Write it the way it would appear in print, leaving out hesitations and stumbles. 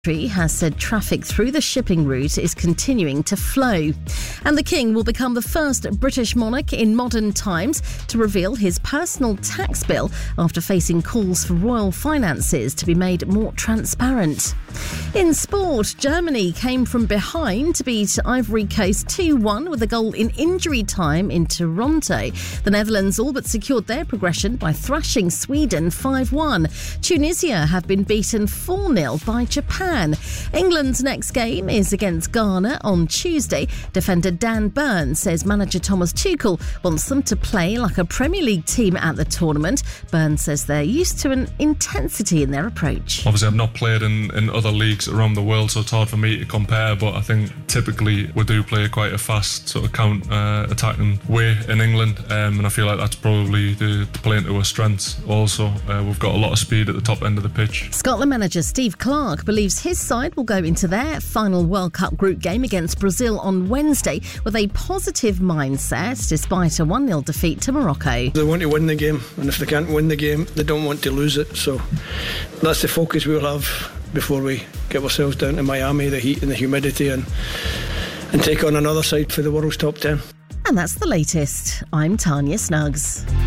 has said traffic through the shipping route is continuing to flow. And the King will become the first British monarch in modern times to reveal his personal tax bill after facing calls for royal finances to be made more transparent. In sport, Germany came from behind to beat Ivory Coast 2-1 with a goal in injury time in Toronto. The Netherlands all but secured their progression by thrashing Sweden 5-1. Tunisia have been beaten 4-0 by Japan. England's next game is against Ghana on Tuesday. Defender Dan Burn says manager Thomas Tuchel wants them to play like a Premier League team at the tournament. Burn says they're used to an intensity in their approach. Obviously, I've not played in other leagues around the world, so it's hard for me to compare, but I think typically we do play quite a fast sort of counter-attacking way in England, and I feel like that's probably to play into our strengths also. We've got a lot of speed at the top end of the pitch. Scotland manager Steve Clarke believes his side will go into their final World Cup group game against Brazil on Wednesday with a positive mindset despite a 1-0 defeat to Morocco. They want to win the game, and if they can't win the game, they don't want to lose it. So that's the focus we'll have before we get ourselves down to Miami, the heat and the humidity, and take on another side for the world's top 10. And that's the latest. I'm Tanya Snuggs.